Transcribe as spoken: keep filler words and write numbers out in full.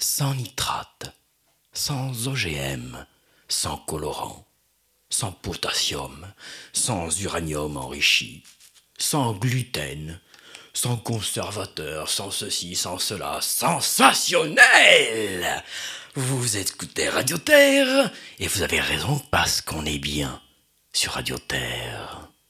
sans nitrate, sans O G M, sans colorant, sans potassium, sans uranium enrichi, sans gluten, sans conservateur, sans ceci, sans cela, sensationnel! Vous écoutez Radio Terre, et vous avez raison parce qu'on est bien sur Radio Terre.